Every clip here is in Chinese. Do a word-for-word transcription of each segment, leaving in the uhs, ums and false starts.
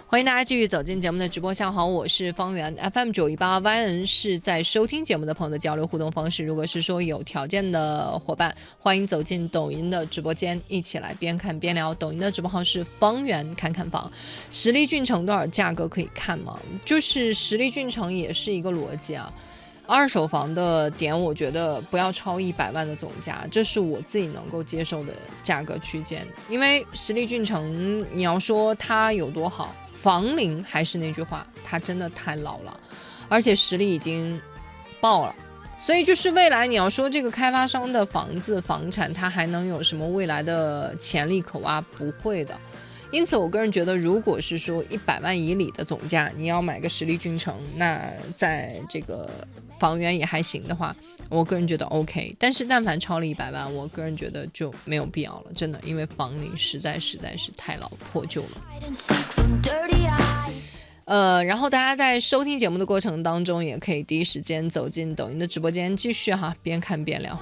欢迎大家继续走进节目的直播。下午好，我是方圆 F M 九一八 Y N 是在收听节目的朋友的交流互动方式。如果是说有条件的伙伴，欢迎走进抖音的直播间，一起来边看边聊。抖音的直播号是方圆看看房。实力郡城多少价格可以看吗？就是实力郡城也是一个逻辑啊。二手房的点，我觉得不要超一百万的总价，这是我自己能够接受的价格区间。因为实力郡城，你要说它有多好，房龄还是那句话，它真的太老了，而且实力已经爆了。所以就是未来你要说这个开发商的房子房产，它还能有什么未来的潜力可挖？不会的。因此我个人觉得，如果是说一百万以里的总价，你要买个实力郡城，那在这个房源也还行的话，我个人觉得 OK。但是但凡超了一百万，我个人觉得就没有必要了，真的，因为房龄实在实在是太老破旧了。呃，然后大家在收听节目的过程当中，也可以第一时间走进抖音的直播间，继续哈，边看边聊。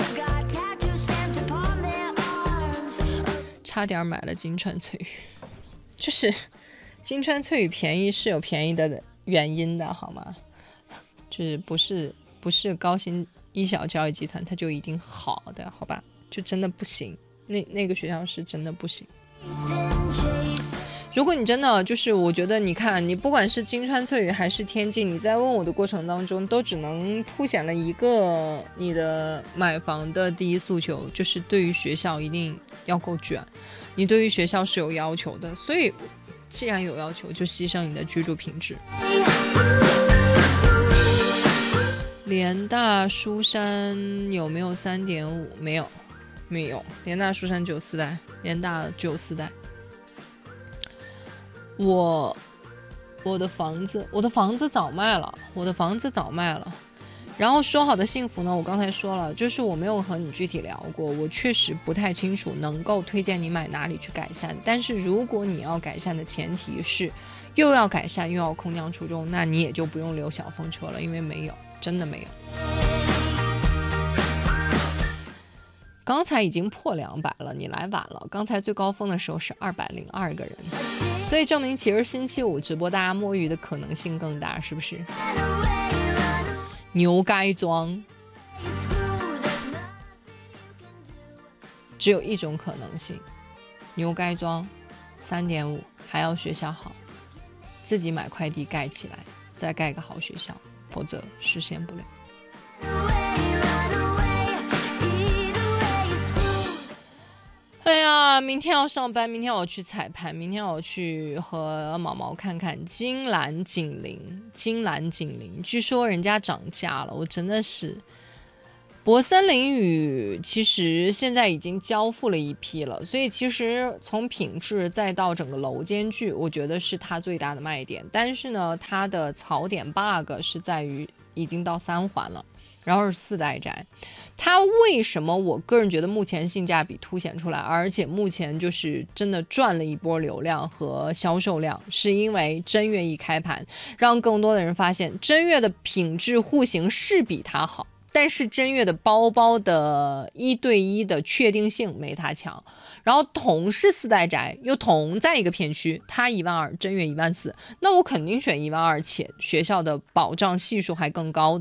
差点买了金川翠羽，就是金川翠羽便宜是有便宜的原因的，好吗？就是不是不是高新一小教育集团它就一定好的，好吧？就真的不行，那那个学校是真的不行。如果你真的就是，我觉得你看，你不管是金川翠羽还是天境，你在问我的过程当中，都只能凸显了一个你的买房的第一诉求，就是对于学校一定要够卷，你对于学校是有要求的，所以既然有要求，就牺牲你的居住品质。联大书山有没有 三点五？ 没有，没有。联大书山只有四代，联大只有四代。我我的房子我的房子早卖了，我的房子早卖了。然后说好的幸福呢，我刚才说了，就是我没有和你具体聊过，我确实不太清楚能够推荐你买哪里去改善。但是如果你要改善的前提是又要改善又要空降初中，那你也就不用留小风车了，因为没有，真的没有。刚才已经破两百了，你来晚了。刚才最高峰的时候是二百零二个人，所以证明其实星期五直播大家摸鱼的可能性更大，是不是？牛街庄只有一种可能性，牛街庄 三点五 还要学校好，自己买块地盖起来，再盖个好学校，否则实现不了。哎呀，明天要上班，明天我去彩排，明天我去和毛毛看看金兰锦麟。金兰锦麟，据说人家涨价了，我真的是。博森林语其实现在已经交付了一批了，所以其实从品质再到整个楼间距，我觉得是它最大的卖点。但是呢，它的槽点 bug 是在于已经到三环了。然后是四代宅，它为什么我个人觉得目前性价比凸显出来，而且目前就是真的赚了一波流量和销售量，是因为真月一开盘，让更多的人发现真月的品质户型是比它好，但是真月的包包的一对一的确定性没它强。然后同是四代宅，又同在一个片区，它一万二，真月一万四，那我肯定选一万二，且学校的保障系数还更高的。